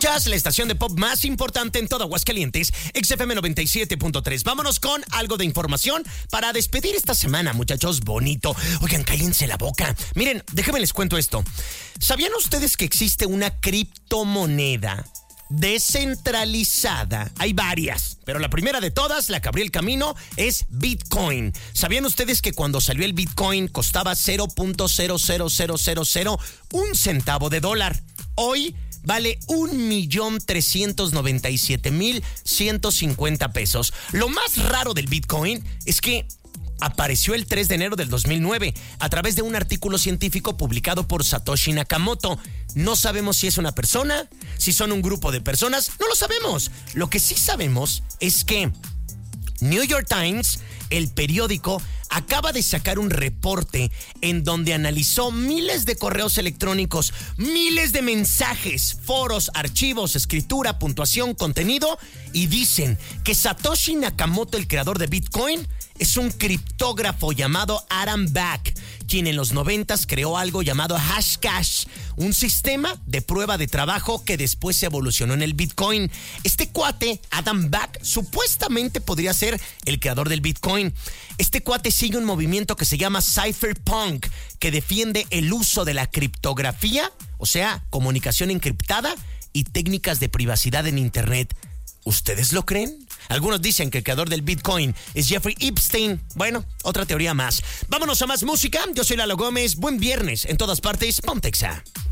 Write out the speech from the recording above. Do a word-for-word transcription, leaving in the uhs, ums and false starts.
Escuchas la estación de pop más importante en todo Aguascalientes, X F M noventa y siete punto tres. Vámonos con algo de información para despedir esta semana, muchachos, bonito. Oigan, cállense la boca. Miren, déjenme les cuento esto. ¿Sabían ustedes que existe una criptomoneda descentralizada? Hay varias, pero la primera de todas, la que abrió el camino, es Bitcoin. ¿Sabían ustedes que cuando salió el Bitcoin costaba cero punto cero cero cero cero cero un centavo de dólar? Hoy vale un millón trescientos noventa y siete mil ciento cincuenta pesos. Lo más raro del Bitcoin es que apareció el tres de enero del dos mil nueve a través de un artículo científico publicado por Satoshi Nakamoto. No sabemos si es una persona, si son un grupo de personas, no lo sabemos. Lo que sí sabemos es que New York Times, el periódico, acaba de sacar un reporte en donde analizó miles de correos electrónicos, miles de mensajes, foros, archivos, escritura, puntuación, contenido, y dicen que Satoshi Nakamoto, el creador de Bitcoin, es un criptógrafo llamado Adam Back, quien en los noventas creó algo llamado Hashcash, un sistema de prueba de trabajo que después se evolucionó en el Bitcoin. Este cuate, Adam Back, supuestamente podría ser el creador del Bitcoin. Este cuate sigue un movimiento que se llama Cypherpunk, que defiende el uso de la criptografía, o sea, comunicación encriptada y técnicas de privacidad en Internet. ¿Ustedes lo creen? Algunos dicen que el creador del Bitcoin es Jeffrey Epstein. Bueno, otra teoría más. Vámonos a más música. Yo soy Lalo Gómez. Buen viernes en todas partes. Pontexa.